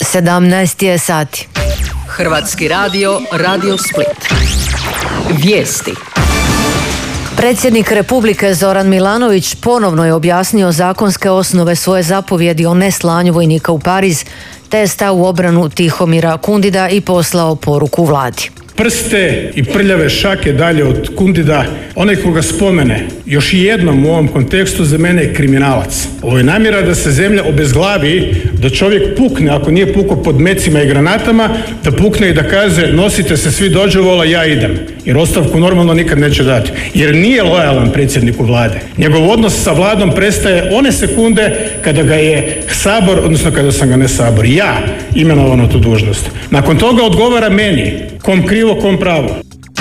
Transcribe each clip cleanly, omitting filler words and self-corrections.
17 je sati. Hrvatski radio, Radio Split. Vijesti. Predsjednik Republike Zoran Milanović ponovno je objasnio zakonske osnove svoje zapovjedi o neslanju vojnika u Pariz, te je stao u obranu Tihomira Kundida i poslao poruku vladi. Prste i prljave šake dalje od Kundida, onaj koga spomene još jednom u ovom kontekstu za mene je kriminalac. Ovo je namjera da se zemlja obezglavi, da čovjek pukne, ako nije pukao pod mecima i granatama, da pukne i da kaže nosite se svi dođevola, ja idem. Jer ostavku normalno nikad neće dati. Jer nije lojalan predsjedniku vlade. Njegov odnos sa vladom prestaje one sekunde kada ga je Sabor, odnosno kada sam ga ne Sabor, ja imenovao na tu dužnost. Nakon toga odgovara meni, kom krivo, kom pravo.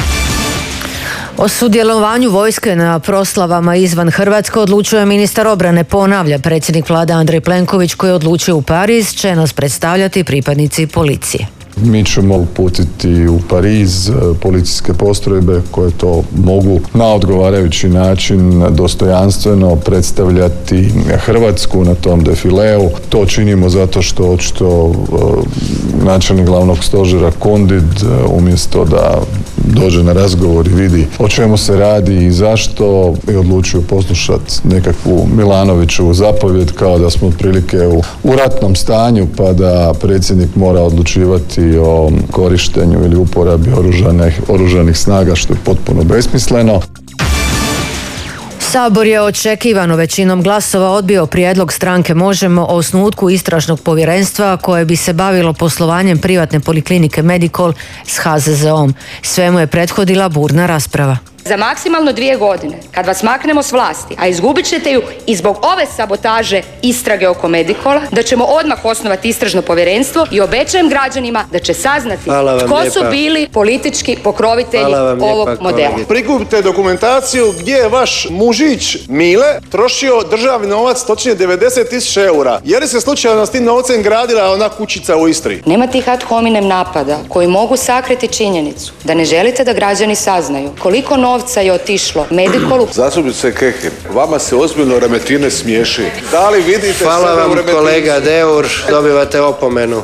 O sudjelovanju vojske na proslavama izvan Hrvatske odlučuje ministar obrane, ponavlja predsjednik vlade Andrej Plenković, koji je odlučio u Pariz, će nas predstavljati pripadnici policije. Mi ćemo uputiti u Pariz policijske postrojbe koje to mogu na odgovarajući način dostojanstveno predstavljati Hrvatsku na tom defileu. To činimo zato što očito načelnik glavnog stožera Kundid umjesto da dođe na razgovor i vidi o čemu se radi i zašto je odlučio poslušati nekakvu Milanovićevu zapovjed kao da smo otprilike u ratnom stanju pa da predsjednik mora odlučivati o korištenju ili uporabi oružanih snaga, što je potpuno besmisleno. Sabor je očekivano većinom glasova odbio prijedlog stranke Možemo o osnutku istražnog povjerenstva koje bi se bavilo poslovanjem privatne poliklinike Medikol s HZZO-om. Svemu je prethodila burna rasprava. Za maksimalno 2 godine, kad vas maknemo s vlasti, a izgubit ćete ju i zbog ove sabotaže istrage oko Medikola, da ćemo odmah osnovati istražno povjerenstvo i obećajem građanima da će saznati tko su bili politički pokrovitelji ovog modela. Prikupite dokumentaciju gdje je vaš mužić Mile trošio državni novac, točnije 90.000 eura. Je li se slučajno s tim novcem gradila ona kućica u Istri? Nema tih ad hominem napada koji mogu sakriti činjenicu da ne želite da građani saznaju koliko novca je otišlo Medikolu. Zastupnice Kekin, vama se ozbiljno Remetine smiješi. Da li vidite Hvala vam kolega Deur, dobivate opomenu.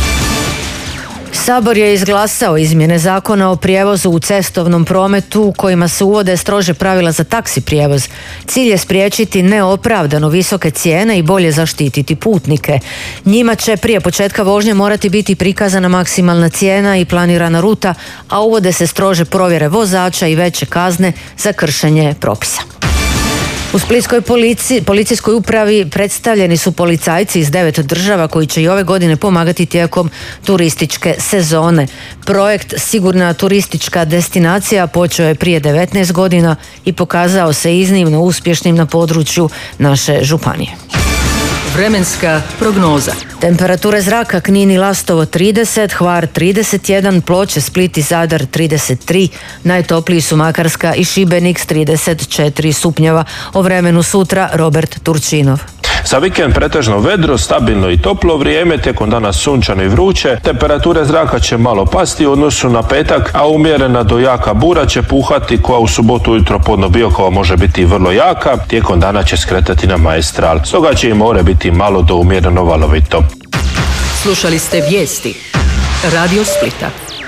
Sabor je izglasao izmjene zakona o prijevozu u cestovnom prometu kojima se uvode strože pravila za taksi prijevoz. Cilj je spriječiti neopravdano visoke cijene i bolje zaštititi putnike. Njima će prije početka vožnje morati biti prikazana maksimalna cijena i planirana ruta, a uvode se strože provjere vozača i veće kazne za kršenje propisa. U Splitskoj policijskoj upravi predstavljeni su policajci iz 9 država koji će i ove godine pomagati tijekom turističke sezone. Projekt Sigurna turistička destinacija počeo je prije 19 godina i pokazao se iznimno uspješnim na području naše županije. Vremenska prognoza. Temperature zraka Knin i Lastovo 30, Hvar 31, Ploče, Split i Zadar 33, najtopliji su Makarska i Šibenik s 34 stupnjeva. O vremenu sutra Robert Turčinov. Za vikend pretežno vedro, stabilno i toplo vrijeme, tijekom dana sunčano i vruće, temperature zraka će malo pasti u odnosu na petak, a umjerena do jaka bura će puhati koja u subotu ujutro podno Biokova može biti vrlo jaka, tijekom dana će skretati na Maestral, stoga će i more biti malo do umjereno valovito. Slušali ste vijesti Radio Splita.